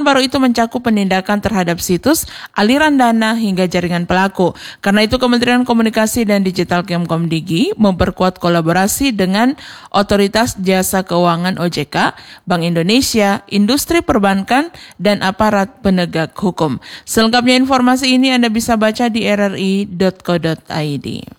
baru itu mencakup penindakan terhadap situs, aliran dana, hingga jaringan pelaku. Karena itu Kementerian Komunikasi dan Digital Kemkomdigi memperkuat kolaborasi dengan Otoritas Jasa Keuangan OJK, Bank Indonesia, industri perbankan, dan aparat penegak hukum. Selengkapnya informasi ini Anda bisa baca di rri.co.id.